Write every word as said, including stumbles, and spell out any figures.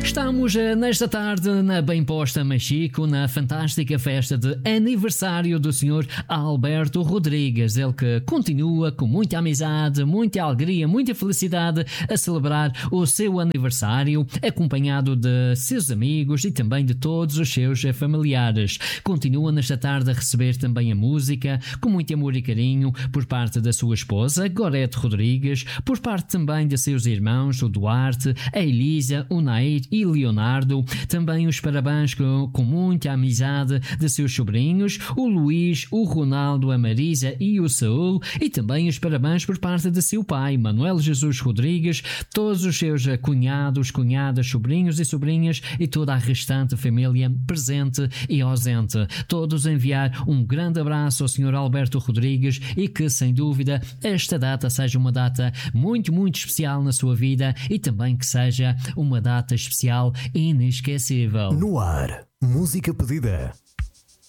Estamos nesta tarde na Bem Posta Machico, na fantástica festa de aniversário do senhor Alberto Rodrigues. Ele que continua com muita amizade, muita alegria, muita felicidade a celebrar o seu aniversário, acompanhado de seus amigos e também de todos os seus familiares. Continua nesta tarde a receber também a música com muito amor e carinho por parte da sua esposa, Gorete Rodrigues, por parte também de seus irmãos, o Duarte, a Elisa, o Nair e Leonardo. Também os parabéns com, com muita amizade de seus sobrinhos, o Luís, o Ronaldo, a Marisa e o Saúl, e também os parabéns por parte de seu pai, Manuel Jesus Rodrigues, todos os seus cunhados, cunhadas, sobrinhos e sobrinhas e toda a restante família presente e ausente. Todos enviar um grande abraço ao senhor Alberto Rodrigues e que, sem dúvida, esta data seja uma data muito, muito especial na sua vida e também que seja uma data especial e inesquecível. No ar, música pedida.